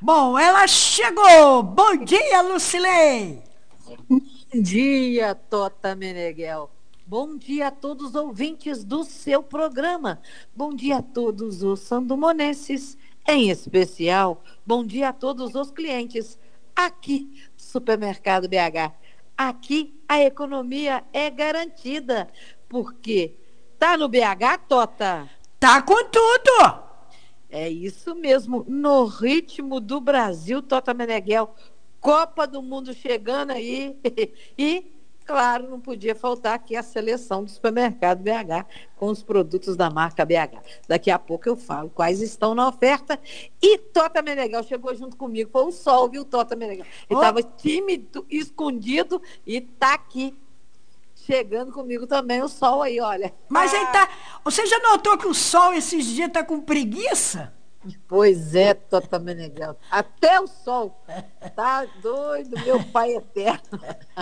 Bom, ela chegou! Bom dia, Lucilei! Bom dia, Tota Meneghel. Bom dia a todos os ouvintes do seu programa. Bom dia a todos os sandomonenses, em especial. Bom dia a todos os clientes aqui do Supermercado BH. Aqui a economia é garantida, porque tá no BH, Tota? Tá com tudo! É isso mesmo, no ritmo do Brasil, Tota Meneghel. Copa do Mundo chegando aí. E, claro, não podia faltar aqui a seleção do supermercado BH com os produtos da marca BH. Daqui a pouco eu falo quais estão na oferta. E Tota Meneghel chegou junto comigo. Foi o sol, viu, Tota Meneghel? Ele Ô, estava tímido, escondido e está aqui. Chegando comigo também o sol aí, olha. mas aí tá. Você já notou que o sol esses dias tá com preguiça? Pois é, Tota Meneghel. Até o sol. Tá doido, meu pai eterno.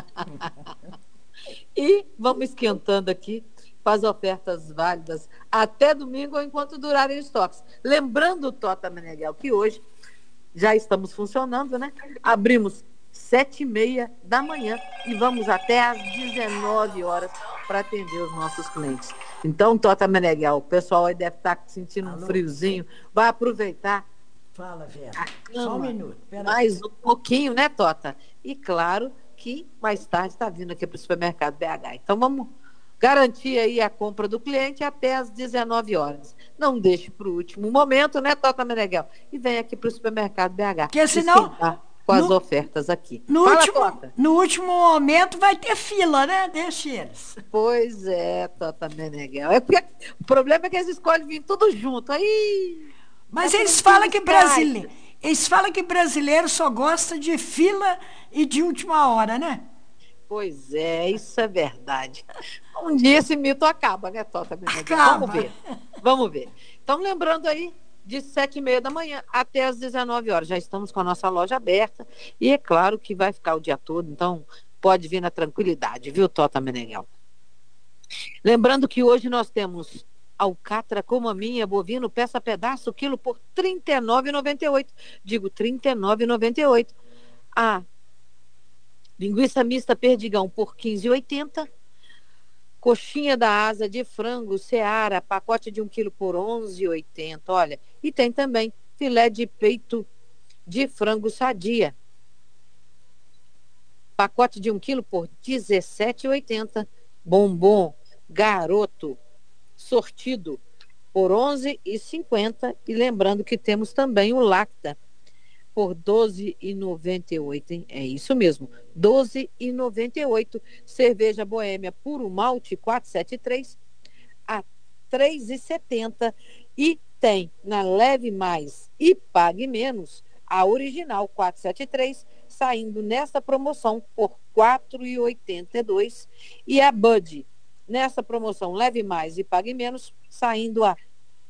E vamos esquentando aqui com as ofertas válidas até domingo ou enquanto durarem os estoques. Lembrando, Tota Meneghel, que hoje já estamos funcionando, né? Abrimos 7h30 da manhã e vamos até às 19 horas para atender os nossos clientes. Então, Tota Meneghel, o pessoal aí deve estar sentindo um Alô? friozinho, vai aproveitar Fala, Vera. a Só um cama minuto, peraí. mais um pouquinho, né, Tota? E claro que mais tarde está vindo aqui para o supermercado BH. Então vamos garantir aí a compra do cliente até às 19 horas. Não deixe para o último momento, né, Tota Meneghel? E vem aqui para o supermercado BH Porque senão, esquentar com as no, ofertas aqui. no, Fala, último, Tota. no último momento vai ter fila, né? Deixa eles. Pois é, Tota Meneghel. É porque o problema é que eles escolhem vir tudo junto. Aí Mas nós queremos que eles brasileiro, caixas. eles falam que brasileiro só gosta de fila e de última hora, né? Pois é, isso é verdade. Um dia esse mito acaba, né, Tota Meneghel? Vamos Acaba. ver. Vamos ver. Então, lembrando aí, de 7h30 da manhã até às 19 horas. Já estamos com a nossa loja aberta. E é claro que vai ficar o dia todo, então pode vir na tranquilidade, viu, Tota Meneghel? Lembrando que hoje nós temos alcatra como a minha, bovino, peça pedaço, quilo por R$ 39,98. Digo R$ 39,98. A linguiça mista perdigão por R$ 15,80. Coxinha da asa de frango Seara, pacote de 1 quilo por 11,80. Olha, e tem também filé de peito de frango sadia, pacote de 1 quilo por 17,80. Bombom garoto sortido por 11,50. E lembrando que temos também o Lacta por 12,98, hein? É isso mesmo, 12,98. Cerveja Boêmia puro malte 473 a 3,70. E tem na Leve Mais e Pague Menos a original 473 saindo nessa promoção por 4,82. E a Bud nessa promoção Leve Mais e Pague Menos saindo a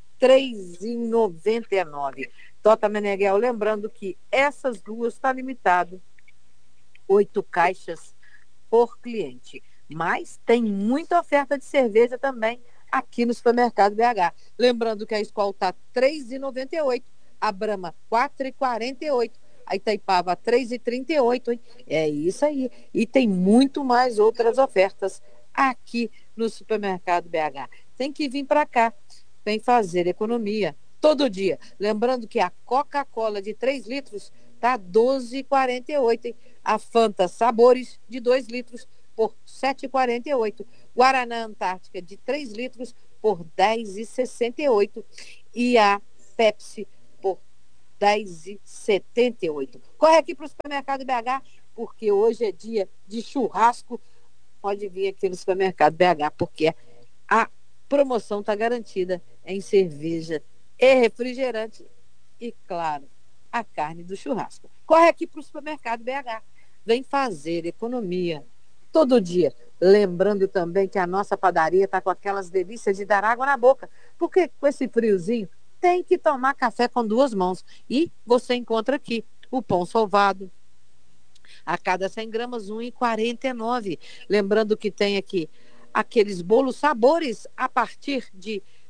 3,99. Tota Meneghel, lembrando que essas duas está limitado 8 caixas por cliente. Mas tem muita oferta de cerveja também aqui no supermercado BH. Lembrando que a Skol está R$ 3,98, a Brahma R$ 4,48, a Itaipava R$ 3,38. Hein? É isso aí. E tem muito mais outras ofertas aqui no supermercado BH. Tem que vir para cá, vem fazer economia todo dia. Lembrando que a Coca-Cola de 3 litros está R$ 12,48. Hein? A Fanta Sabores de 2 litros por R$ 7,48. Guaraná Antártica de 3 litros por R$ 10,68. E a Pepsi por R$ 10,78. Corre aqui para o supermercado BH, porque hoje é dia de churrasco. Pode vir aqui no supermercado BH, porque a promoção está garantida em cerveja e refrigerante e, claro, a carne do churrasco. Corre aqui para o supermercado BH. Vem fazer economia todo dia. Lembrando também que a nossa padaria está com aquelas delícias de dar água na boca, porque com esse friozinho tem que tomar café com duas mãos. E você encontra aqui o pão solvado, a cada 100 gramas, R$ 1,49. Lembrando que tem aqui aqueles bolos sabores a partir de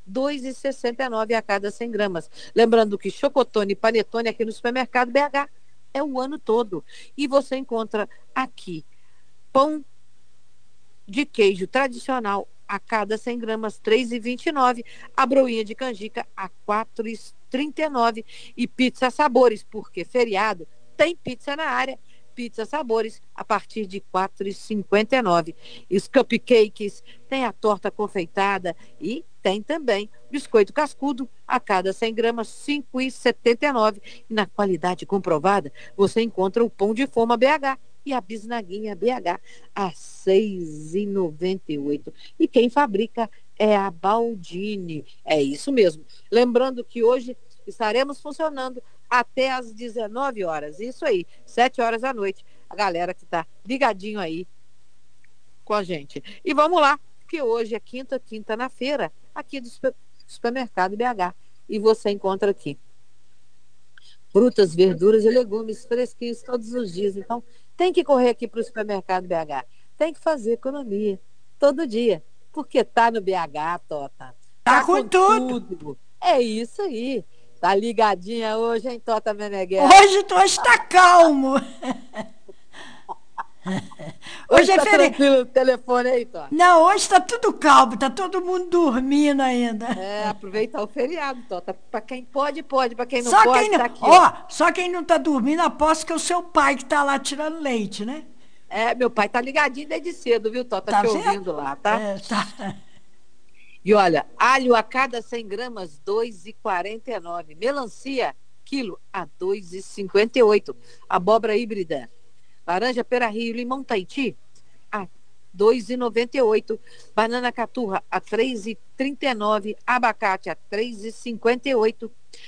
2,69 a cada 100 gramas. Lembrando que chocotone e panetone aqui no supermercado BH é o ano todo. E você encontra aqui pão de queijo tradicional a cada 100 gramas, R$ 3,29. A broinha de canjica a R$ 4,39. E pizza sabores, porque feriado tem pizza na área. Pizza sabores a partir de R$ 4,59. E os cupcakes, tem a torta confeitada e tem também biscoito cascudo a cada 100 gramas, R$ 5,79. E na qualidade comprovada, você encontra o pão de forma BH e a bisnaguinha BH a R$ 6,98. E quem fabrica é a Baldini. É isso mesmo. Lembrando que hoje estaremos funcionando até às 19 horas. Isso aí, 7 horas da noite. A galera que está ligadinho aí com a gente. E vamos lá, que hoje é quinta na feira, aqui do supermercado BH. E você encontra aqui frutas, verduras e legumes fresquinhos todos os dias. Então, tem que correr aqui para o supermercado BH. Tem que fazer economia todo dia. Porque tá no BH, Tota. Tá Tá com com tudo. tudo. É isso aí. Tá ligadinha hoje, hein, Tota Meneghel? Hoje está calmo. Hoje Hoje é tá feriado. tranquilo o telefone aí, Tota. Não, hoje está tudo calmo, está todo mundo dormindo ainda. É, aproveitar o feriado, Tota. Para quem pode, pode. Para quem não Só quem pode, não, tá aqui, ó. ó, só quem não está dormindo, aposto que é o seu pai que está lá tirando leite, né? É, meu pai tá ligadinho desde cedo, viu, Tota? Tá Te vendo? ouvindo lá, tá? É, tá. E olha, alho a cada 100 gramas, R$ 2,49. Melancia, quilo, a R$ 2,58. Abóbora híbrida, laranja pera-rio, limão Tahiti, a R$ 2,98. Banana caturra, a R$ 3,39. Abacate, a R$ 3,58.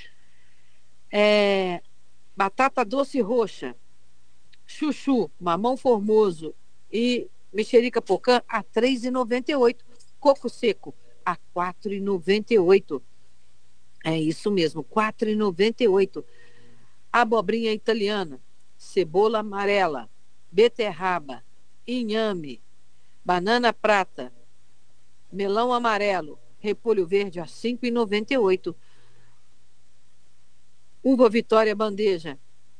Batata doce roxa, chuchu, mamão formoso e mexerica pocã a R$ 3,98. Coco seco a R$ 4,98. É isso mesmo, R$ 4,98. Abobrinha italiana, cebola amarela, beterraba, inhame, banana prata, melão amarelo, repolho verde a R$ 5,98. Uva Vitória bandeja,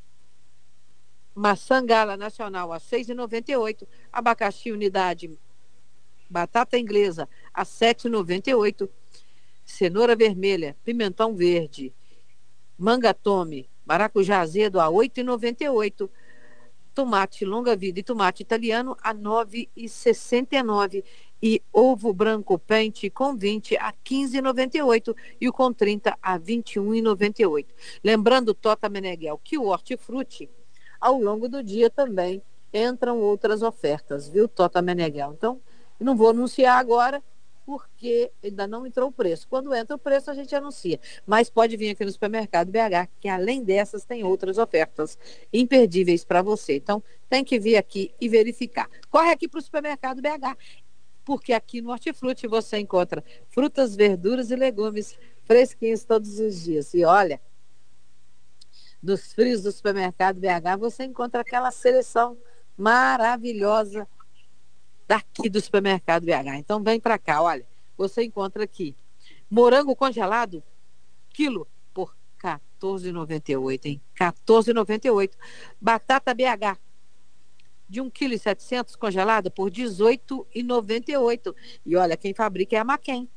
maçã gala nacional a R$ 6,98. Abacaxi unidade, batata inglesa a R$ 7,98. Cenoura vermelha, pimentão verde, manga tome, maracujá azedo a R$ 8,98. Tomate longa-vida e tomate italiano a R$ 9,69. E ovo branco pente com 20 a R$ 15,98 e o com 30 a R$ 21,98. Lembrando, Tota Meneghel, que o hortifruti, ao longo do dia também entram outras ofertas, viu, Tota Meneghel? Então, não vou anunciar agora, porque ainda não entrou o preço. Quando entra o preço, a gente anuncia. Mas pode vir aqui no supermercado BH, que além dessas, tem outras ofertas imperdíveis para você. Então, tem que vir aqui e verificar. Corre aqui para o supermercado BH, porque aqui no Hortifruti você encontra frutas, verduras e legumes fresquinhos todos os dias. E olha, nos frios do supermercado BH, você encontra aquela seleção maravilhosa daqui do supermercado BH. Então vem para cá, olha, você encontra aqui morango congelado, quilo, por R$ 14,98, hein? R$ 14,98. Batata BH, de 1,7 kg congelada, por R$ 18,98. E olha, quem fabrica é a Maquem.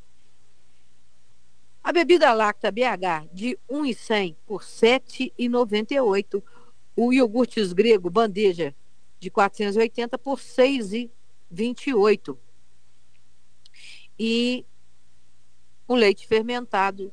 A bebida láctea BH, de 1,100 por R$ 7,98. O iogurtes grego, bandeja, de 480 por R$ 6,28. E o leite fermentado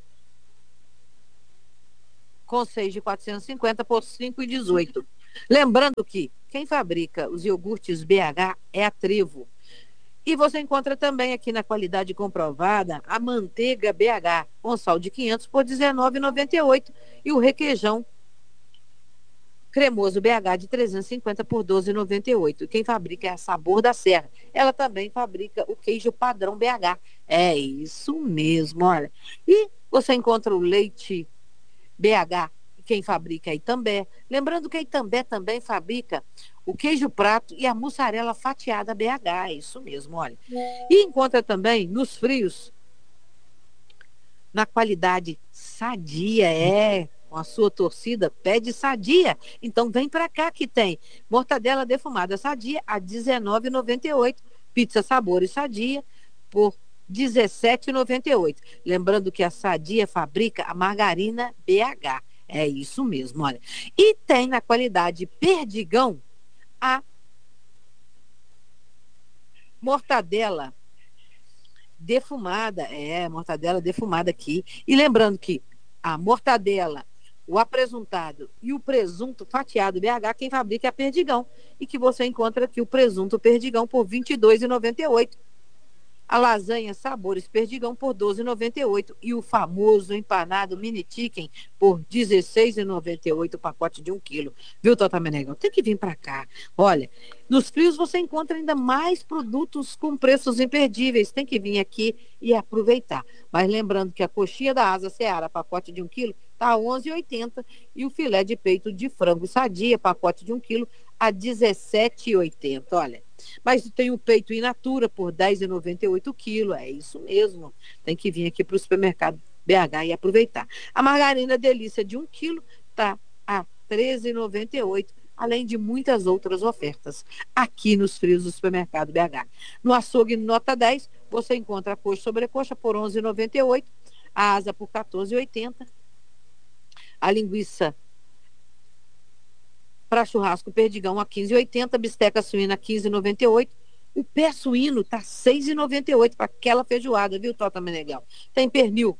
com 6 de 450 por 5,18. Lembrando que quem fabrica os iogurtes BH é a Trevo. E você encontra também aqui na qualidade comprovada a manteiga BH com sal de 500 por R$19,98 e o requeijão cremoso BH de 350 por R$12,98. Quem fabrica é a Sabor da Serra. Ela também fabrica o queijo padrão BH. É isso mesmo, olha. E você encontra o leite BH, quem fabrica é Itambé. Lembrando que a Itambé também fabrica o queijo prato e a mussarela fatiada BH. É isso mesmo, olha. E encontra também nos frios na qualidade Sadia, com a sua torcida, pede Sadia. Então vem para cá que tem mortadela defumada Sadia a R$19,98. Pizza Sabores Sadia por R$17,98. Lembrando que a Sadia fabrica a margarina BH. É isso mesmo, olha. E tem na qualidade Perdigão a mortadela mortadela defumada aqui. E lembrando que a mortadela, o apresuntado e o presunto fatiado BH, quem fabrica é a Perdigão. E que você encontra aqui o presunto Perdigão por R$22,98. A lasanha Sabores Perdigão por R$12,98. E o famoso empanado mini chicken por R$16,98 o pacote de 1 quilo. Viu, Tota Menegão? Tem que vir para cá. Olha, nos frios você encontra ainda mais produtos com preços imperdíveis. Tem que vir aqui e aproveitar. Mas lembrando que a coxinha da Asa Seara, pacote de 1 quilo, está a R$11,80. E o filé de peito de frango Sadia, pacote de 1 quilo, a R$17,80. Olha, mas tem o peito in natura por R$10,98 o quilo. É isso mesmo. Tem que vir aqui para o supermercado BH e aproveitar. A margarina Delícia de 1 quilo está a R$13,98. Além de muitas outras ofertas aqui nos frios do supermercado BH. No açougue nota 10, você encontra a coxa sobrecoxa por R$11,98, a asa por R$14,80, a linguiça para churrasco Perdigão a R$15,80, bisteca suína a R$15,98, o pé suíno está R$6,98 para aquela feijoada, viu, Tota Meneghel? Tem pernil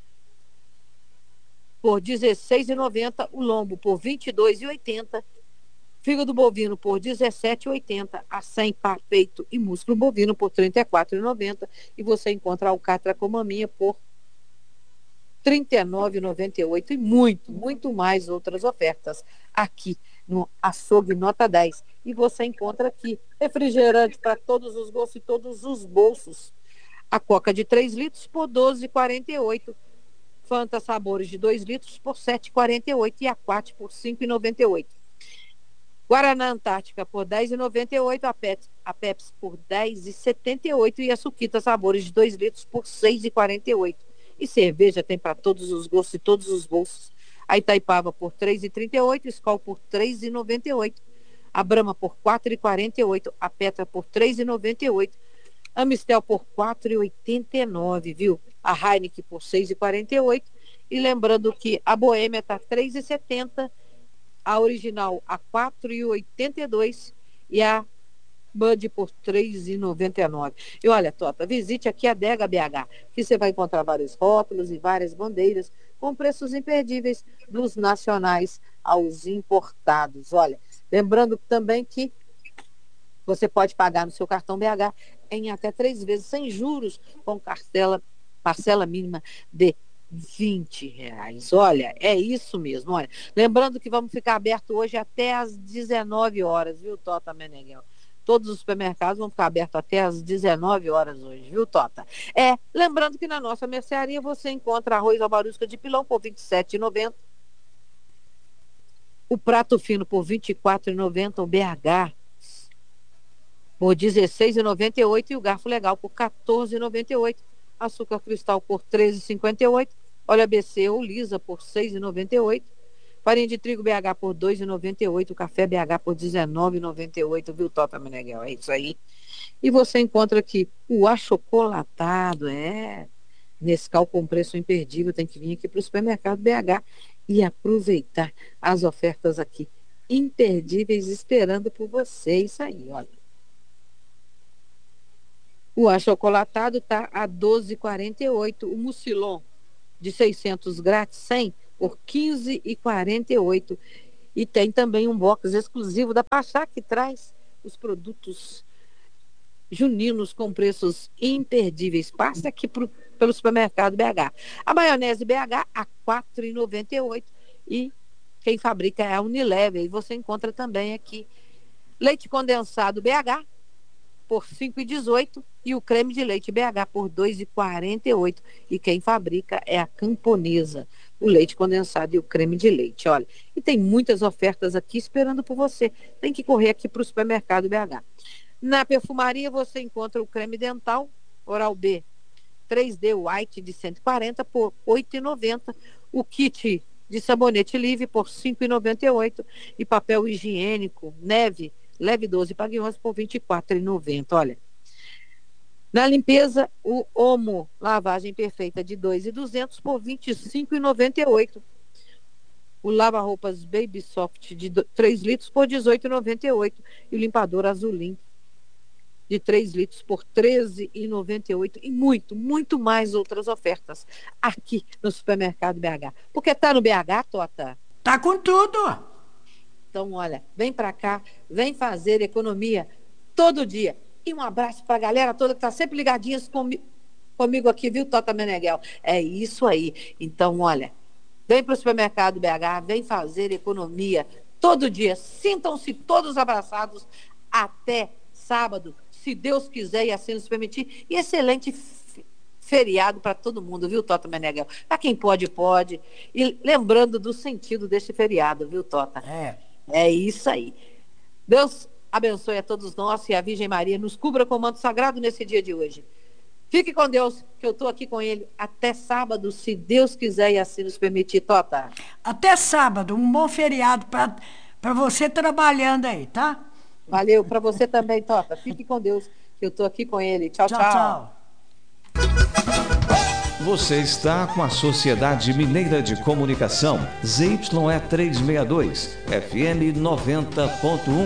por R$16,90, o lombo por R$22,80, fígado bovino por R$17,80, a 100 par peito e músculo bovino por R$34,90 e você encontra a alcatra com maminha por R$39,98 e muito mais outras ofertas aqui no Açougue Nota 10. E você encontra aqui refrigerante para todos os gostos e todos os bolsos. A Coca de 3 litros por R$12,48. Fanta Sabores de 2 litros por R$7,48 e a Quat por R$5,98. Guaraná Antártica por R$10,98, a Pepsi por R$10,78 e a Suquita Sabores de 2 litros por R$6,48. E cerveja tem para todos os gostos e todos os bolsos. A Itaipava por R$3,38, Skol por R$3,98, a Brahma por R$4,48, a Petra por R$3,98, a Mistel por R$4,89, viu? A Heineken por R$6,48. E lembrando que a Boêmia está R$3,70, a Original a R$4,82 e a Bud por R$3,99. E olha, Tota, visite aqui a Adega BH, que você vai encontrar vários rótulos e várias bandeiras com preços imperdíveis dos nacionais aos importados. Olha, lembrando também que você pode pagar no seu cartão BH em até 3 vezes sem juros, com parcela mínima de R$20. Olha, é isso mesmo. Olha, lembrando que vamos ficar aberto hoje até às 19 horas, viu, Tota Meneghel? Todos os supermercados vão ficar abertos até às 19 horas hoje, viu, Tota? Lembrando que na nossa mercearia você encontra arroz albarusca de pilão por R$27,90. O prato fino por R$24,90, o BH por R$16,98 e o garfo legal por R$14,98. Açúcar cristal por R$13,58. Óleo ABC ou lisa por R$6,98. Farinha de trigo BH por R$2,98. Café BH por R$19,98. Viu, Tota Meneghel? É isso aí. E você encontra aqui o achocolatado. Nescau com preço imperdível. Tem que vir aqui para o supermercado BH e aproveitar as ofertas aqui imperdíveis esperando por você. Isso aí, olha. O achocolatado está a R$12,48. O mucilon de 600 grátis, 100 por R$15,48. E tem também um box exclusivo da Pachá que traz os produtos juninos com preços imperdíveis. Passe aqui pelo supermercado BH. A maionese BH a R$4,98 e quem fabrica é a Unilever. E você encontra também aqui leite condensado BH por R$5,18 e o creme de leite BH por R$2,48. E quem fabrica é a Camponesa, o leite condensado e o creme de leite. Olha, e tem muitas ofertas aqui esperando por você. Tem que correr aqui para o supermercado BH. Na perfumaria você encontra o creme dental Oral-B 3D White de 140 por R$ 8,90. O kit de sabonete Live por R$ 5,98. E papel higiênico Neve Leve 12 pague 11 por R$ 24,90. Olha, na limpeza, o Omo lavagem perfeita de 2,200 por R$ 25,98. O lava-roupas Baby Soft de 3 litros por R$ 18,98. E o limpador Azulim de 3 litros por R$ 13,98. E muito mais outras ofertas aqui no Supermercado BH. Porque tá no BH, Tota? Tá com tudo. Então, olha, vem para cá, vem fazer economia todo dia. E um abraço para a galera toda que está sempre ligadinha comigo aqui, viu, Tota Meneghel? É isso aí. Então, olha, vem para o Supermercado BH, vem fazer economia todo dia. Sintam-se todos abraçados até sábado, se Deus quiser e assim nos permitir. E excelente feriado para todo mundo, viu, Tota Meneghel? Para quem pode, pode. E lembrando do sentido deste feriado, viu, Tota? É isso aí. Deus abençoe a todos nós e a Virgem Maria nos cubra com o manto sagrado nesse dia de hoje. Fique com Deus, que eu estou aqui com ele até sábado, se Deus quiser e assim nos permitir, Tota. Até sábado. Um bom feriado para você trabalhando aí, tá? Valeu, para você também, Tota. Fique com Deus, que eu estou aqui com ele. Tchau, tchau. Tchau. Você está com a Sociedade Mineira de Comunicação, ZYE 362, FM 90.1.